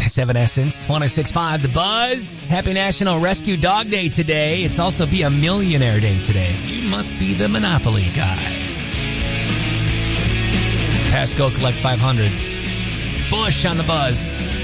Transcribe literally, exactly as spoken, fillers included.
Seven Essence, one oh six point five The Buzz. Happy National Rescue Dog Day today. It's also Be a Millionaire Day today. You must be the Monopoly guy. Pass, go, collect five hundred. Bush on The Buzz.